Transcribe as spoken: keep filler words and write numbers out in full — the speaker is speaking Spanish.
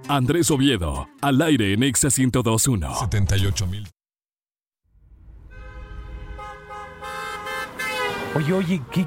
Andrés Oviedo, al aire en Exa ciento dos punto uno. setenta y ocho mil. Oye, oye, ¿qué,